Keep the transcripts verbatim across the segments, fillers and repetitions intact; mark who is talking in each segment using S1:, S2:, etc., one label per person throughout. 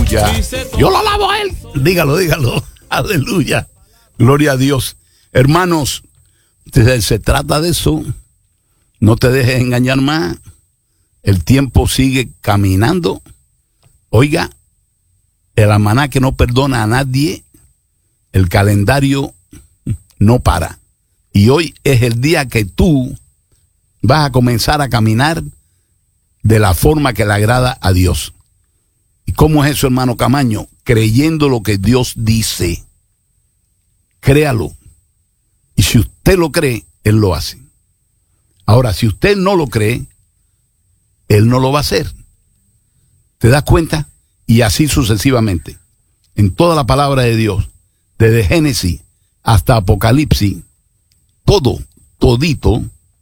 S1: Aleluya. Yo lo alabo a él. Dígalo, dígalo. Aleluya. Gloria a Dios. Hermanos, se, se trata de eso. No te dejes engañar más. El tiempo sigue caminando. Oiga, el almanaque no perdona a nadie. El calendario no para. Y hoy es el día que tú vas a comenzar a caminar de la forma que le agrada a Dios. ¿Y cómo es eso, hermano Camaño? Creyendo lo que Dios dice. Créalo. Y si usted lo cree, Él lo hace. Ahora, si usted no lo cree, Él no lo va a hacer. ¿Te das cuenta? Y así sucesivamente. En toda la palabra de Dios, desde Génesis hasta Apocalipsis, todo, todito,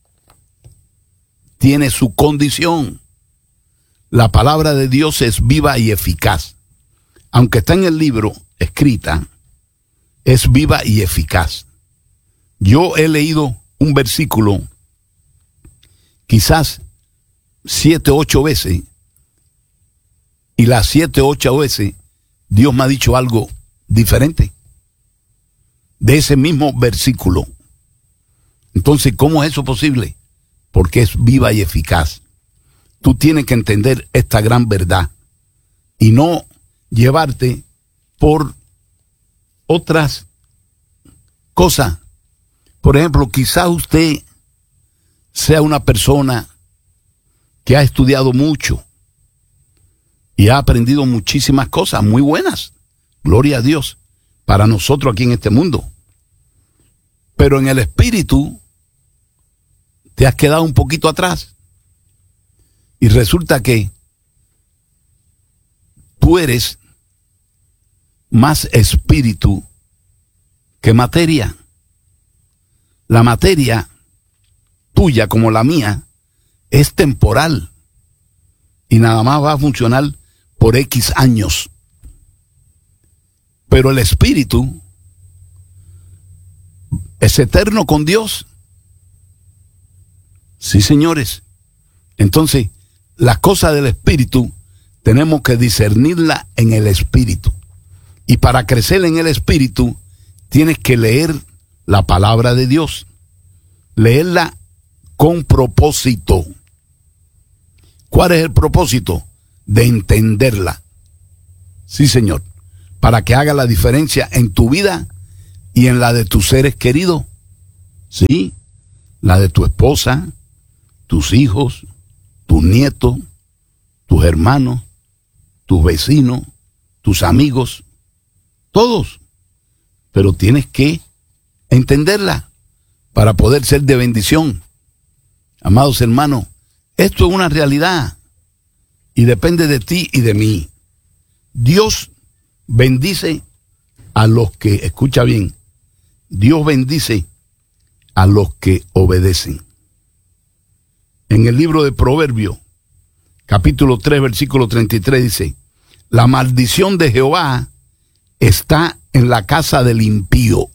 S1: tiene su condición. La palabra de Dios es viva y eficaz. Aunque está en el libro escrita, es viva y eficaz. Yo he leído un versículo quizás siete, ocho veces, y las siete, ocho veces Dios me ha dicho algo diferente de ese mismo versículo. Entonces, ¿cómo es eso posible? Porque es viva y eficaz. Tú tienes que entender esta gran verdad y no llevarte por otras cosas. Por ejemplo, quizás usted sea una persona que ha estudiado mucho y ha aprendido muchísimas cosas muy buenas. Gloria a Dios para nosotros aquí en este mundo. Pero en el espíritu te has quedado un poquito atrás. Y resulta que tú eres más espíritu que materia. La materia tuya, como la mía, es temporal y nada más va a funcionar por X años. Pero el espíritu es eterno con Dios. Sí, señores. Entonces, las cosas del espíritu tenemos que discernirla en el espíritu. Y para crecer en el espíritu, tienes que leer la palabra de Dios. Leerla con propósito. ¿Cuál es el propósito? De entenderla. Sí, señor. Para que haga la diferencia en tu vida y en la de tus seres queridos. Sí. La de tu esposa, tus hijos, tus nietos, tus hermanos, tus vecinos, tus amigos, todos. Pero tienes que entenderla para poder ser de bendición. Amados hermanos, esto es una realidad y depende de ti y de mí. Dios bendice a los que, escucha bien, Dios bendice a los que obedecen. En el libro de Proverbios, capítulo tres, versículo treinta y tres, dice: la maldición de Jehová está en la casa del impío,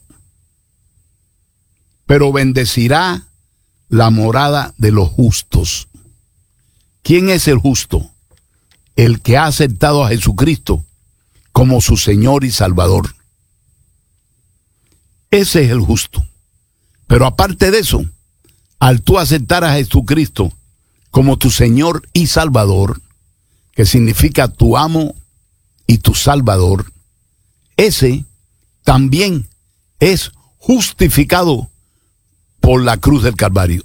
S1: pero bendecirá la morada de los justos. ¿Quién es el justo? El que ha aceptado a Jesucristo como su Señor y Salvador. Ese es el justo. Pero aparte de eso, al tú aceptar a Jesucristo como tu Señor y Salvador, que significa tu amo y tu Salvador, ese también es justificado por la cruz del Calvario,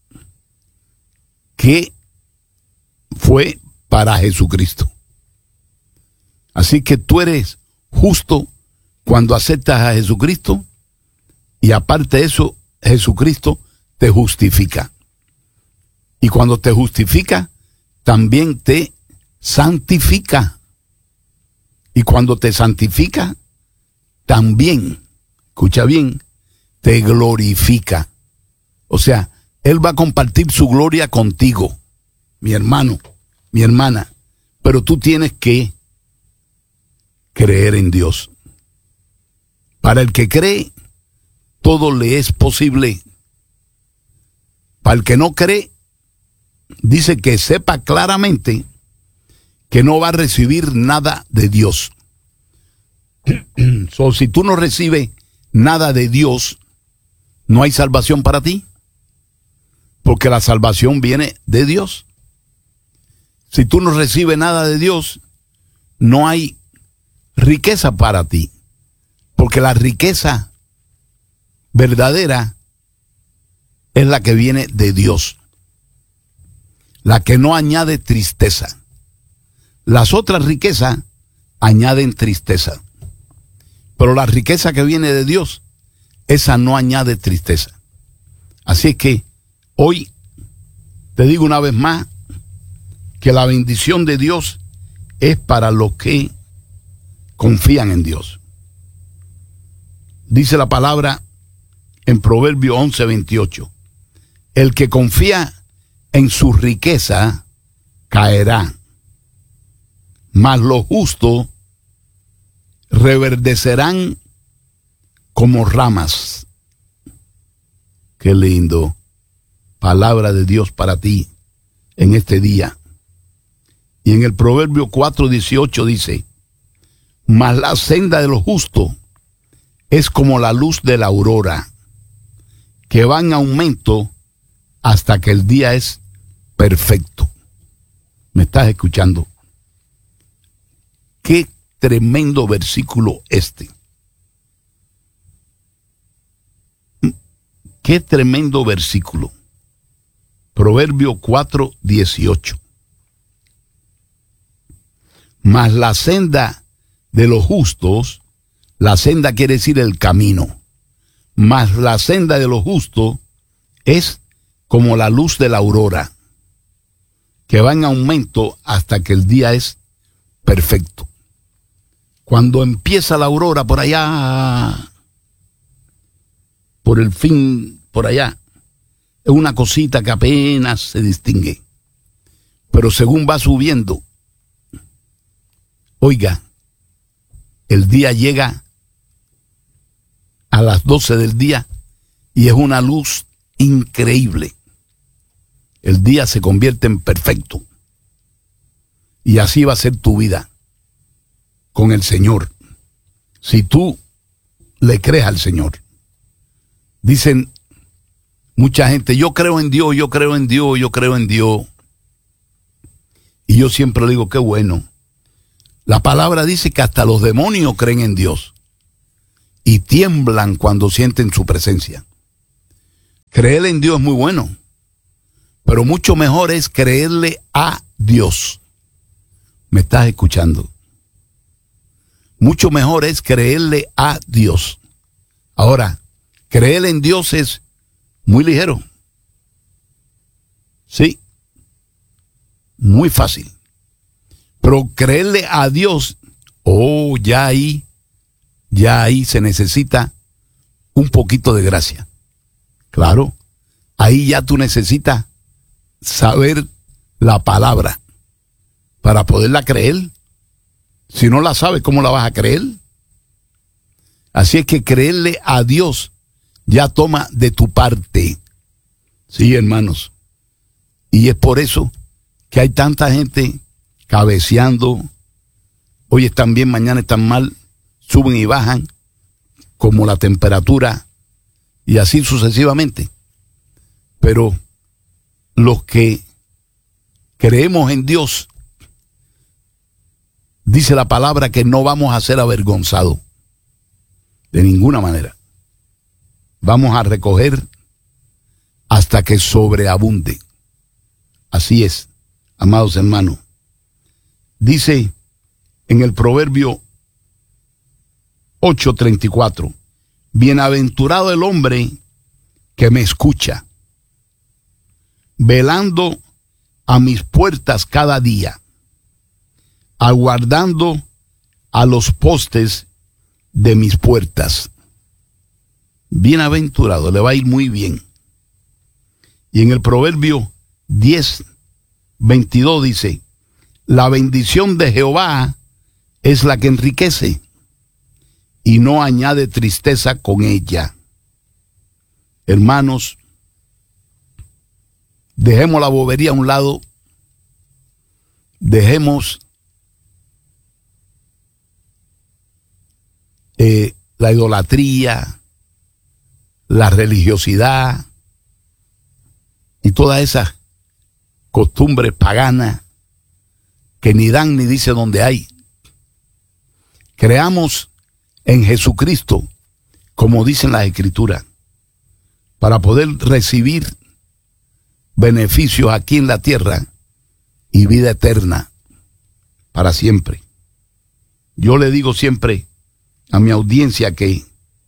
S1: que fue para Jesucristo. Así que tú eres justo cuando aceptas a Jesucristo, y aparte de eso, Jesucristo te justifica. Y cuando te justifica, también te santifica. Y cuando te santifica, también, escucha bien, te glorifica. O sea, Él va a compartir su gloria contigo, mi hermano, mi hermana. Pero tú tienes que creer en Dios. Para el que cree, todo le es posible. Para el que no cree, dice que sepa claramente que no va a recibir nada de Dios. So, si tú no recibes nada de Dios, no hay salvación para ti, porque la salvación viene de Dios. Si tú no recibes nada de Dios, no hay riqueza para ti, porque la riqueza verdadera es la que viene de Dios, la que no añade tristeza. Las otras riquezas añaden tristeza, pero la riqueza que viene de Dios, esa no añade tristeza. Así es que hoy te digo una vez más que la bendición de Dios es para los que confían en Dios. Dice la palabra en Proverbio once veintiocho, el que confía en su riqueza caerá, mas los justos reverdecerán como ramas. Qué lindo. Palabra de Dios para ti en este día. Y en el Proverbio cuatro dieciocho dice, mas la senda de los justos es como la luz de la aurora, que va en aumento hasta que el día es perfecto. ¿Me estás escuchando? Qué tremendo versículo este. Qué tremendo versículo. Proverbio cuatro dieciocho. Mas la senda de los justos, la senda quiere decir el camino, mas la senda de los justos es como la luz de la aurora, que va en aumento hasta que el día es perfecto. Cuando empieza la aurora por allá, por el fin, por allá, es una cosita que apenas se distingue. Pero según va subiendo, oiga, el día llega a las doce del día y es una luz increíble. El día se convierte en perfecto. Y así va a ser tu vida con el Señor, si tú le crees al Señor. Dicen mucha gente, yo creo en Dios, yo creo en Dios, yo creo en Dios. Y yo siempre le digo, qué bueno. La palabra dice que hasta los demonios creen en Dios y tiemblan cuando sienten su presencia. Creer en Dios es muy bueno, pero mucho mejor es creerle a Dios. ¿Me estás escuchando? Mucho mejor es creerle a Dios. Ahora, creer en Dios es muy ligero. Sí, muy fácil. Pero creerle a Dios, oh, ya ahí, ya ahí se necesita un poquito de gracia. Claro, ahí ya tú necesitas saber la palabra para poderla creer. Si no la sabes, ¿cómo la vas a creer? Así es que creerle a Dios ya toma de tu parte. Sí, hermanos. Y es por eso que hay tanta gente cabeceando. Hoy están bien, mañana están mal, suben y bajan, como la temperatura, y así sucesivamente. Pero los que creemos en Dios, dice la palabra que no vamos a ser avergonzados de ninguna manera. Vamos a recoger hasta que sobreabunde. Así es, amados hermanos. Dice en el Proverbio ocho treinta y cuatro, bienaventurado el hombre que me escucha, velando a mis puertas cada día, aguardando a los postes de mis puertas. Bienaventurado, le va a ir muy bien. Y en el Proverbio diez veintidós dice, la bendición de Jehová es la que enriquece y no añade tristeza con ella. Hermanos, dejemos la bobería a un lado, dejemos eh, la idolatría, la religiosidad y todas esas costumbres paganas que ni dan ni dice dónde hay. Creamos en Jesucristo, como dicen las Escrituras, para poder recibir beneficios aquí en la tierra y vida eterna para siempre. Yo le digo siempre a mi audiencia que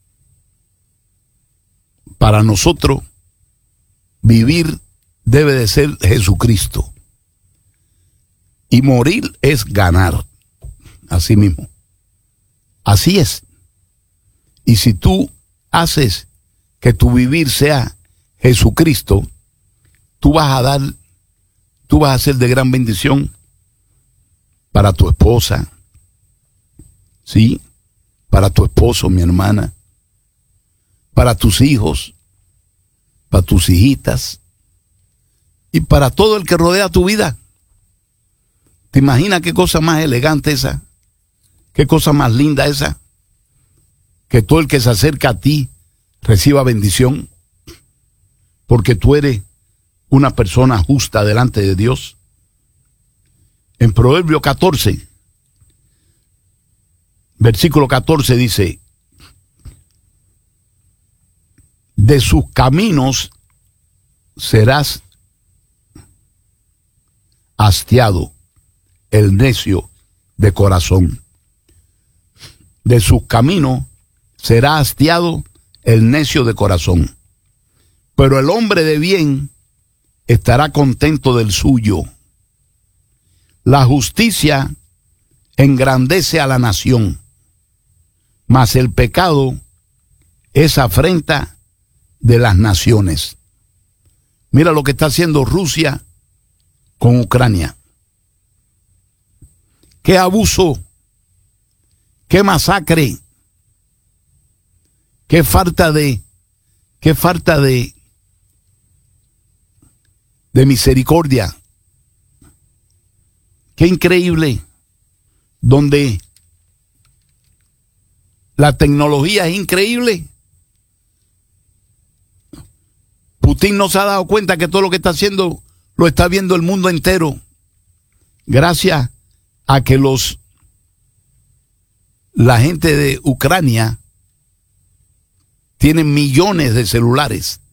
S1: para nosotros vivir debe de ser Jesucristo y morir es ganar. Así mismo. Así es. Y si tú haces que tu vivir sea Jesucristo, tú vas a dar, tú vas a ser de gran bendición para tu esposa, ¿sí? Para tu esposo, mi hermana, para tus hijos, para tus hijitas y para todo el que rodea tu vida. ¿Te imaginas qué cosa más elegante esa? ¿Qué cosa más linda esa? Que todo el que se acerca a ti reciba bendición, porque tú eres una persona justa delante de Dios. En Proverbio catorce, versículo catorce dice: de sus caminos serás hastiado el necio de corazón. De sus caminos será hastiado el necio de corazón, pero el hombre de bien estará contento del suyo. La justicia engrandece a la nación, mas el pecado es afrenta de las naciones. Mira lo que está haciendo Rusia con Ucrania. Qué abuso, qué masacre, qué falta de, qué falta de, de misericordia. Qué increíble, donde la tecnología es increíble. Putin no se ha dado cuenta que todo lo que está haciendo lo está viendo el mundo entero, gracias a que los la gente de Ucrania tienen millones de celulares